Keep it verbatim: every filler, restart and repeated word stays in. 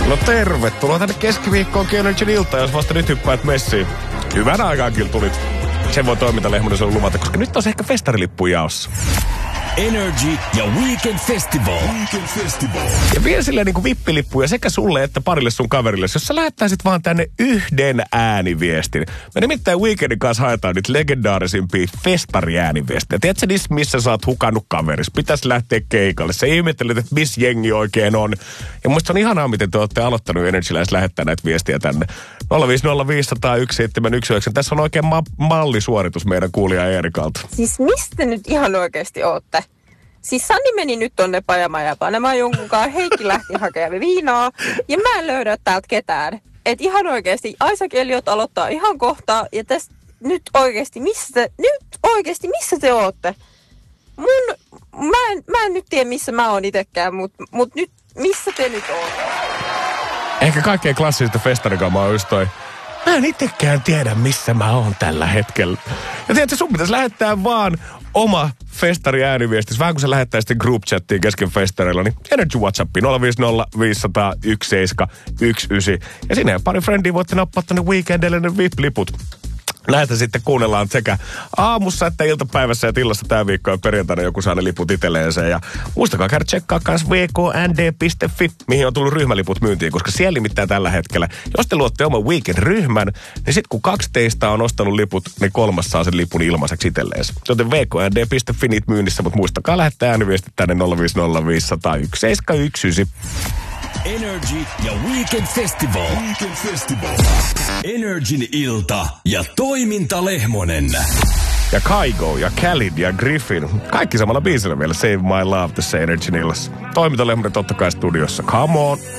No tervetuloa tänne keskiviikkoon Energyn iltaan, jos vasta nyt hyppäät messiin. Hyvän aikaan kyllä tulit. Sen voi toimintalehmonen sun luvata, koska nyt on se ehkä festarilippu jaossa. Energy ja Weekend Festival. Weekend Festival. Ja vielä silleen niin kuin vippilippuja sekä sulle että parille sun kaverille, jos sä lähettäisit vaan tänne yhden ääniviestin. Me nimittäin Weekendin kanssa haetaan niitä legendaarisimpia festariääniviestejä. Tiedätkö niissä, missä sä oot hukannut kaveris? Pitäisi lähteä keikalle. Sä ihmettelet, että missä jengi oikein on. Ja musta on ihanaa, miten te olette aloittanut Energyläis lähettää näitä viestiä tänne. nolla viisi nolla viisi nolla nolla yksi seitsemän yksi yhdeksän. Tässä on oikein ma- mallisuoritus meidän kuulija Eerikalta. Siis mistä nyt ihan oikeasti ootte? Siis Sanni meni nyt tonne pajamaja panemaan jonkunkaan, Heikki lähti hakemaan viinaa ja mä en löydä täältä ketään. Et ihan oikeasti Isaac Elliot aloittaa ihan kohta ja tästä nyt oikeasti missä te, nyt oikeasti missä te ootte? Mun, mä en, mä en nyt tiedä missä mä oon itekään, mut, mut nyt missä te nyt ootte? Ehkä kaikkein klassisista festarikamaa on just toi. Mä en itekään tiedä, missä mä oon tällä hetkellä. Ja tiedätkö, sun pitäisi lähettää vaan oma festari ääniviestis. Vähän kun sä lähettäisitte group chattiin kesken festareilla, niin Energy WhatsAppiin nolla viisi nolla viisi nolla nolla yksi seitsemän yksi yhdeksän. Ja sinne pari friendia voitte nappaa tonne weekendille ne V I P-liput. Näitä sitten kuunnellaan sekä aamussa että iltapäivässä ja tilassa tää viikko ja perjantaina joku saa ne liput itselleensä. Ja muistakaa käydä tsekkaa kans w k n d piste f i, mihin on tullut ryhmäliput myyntiin, koska siellä nimittäin tällä hetkellä, jos te luotte oman weekend-ryhmän, niin sit kun kaksi teistä on ostanut liput, niin kolmas saa sen lipun ilmaiseksi itselleensä. Joten w k n d piste f i niitä myynnissä, mutta muistakaa lähettää ääniviestit tänne nolla viisi nolla viisi nolla nolla yksi seitsemän yksi yhdeksän. Energy ja Weekend Festival. Weekend Festival. Energyn ilta ja toimintalehmonen. Ja Kygo ja Khalid ja Griffin. Kaikki samalla biisillä vielä. Save My Love tässä Energyn illassa. Toimintalehmonen totta kai studiossa. Come on.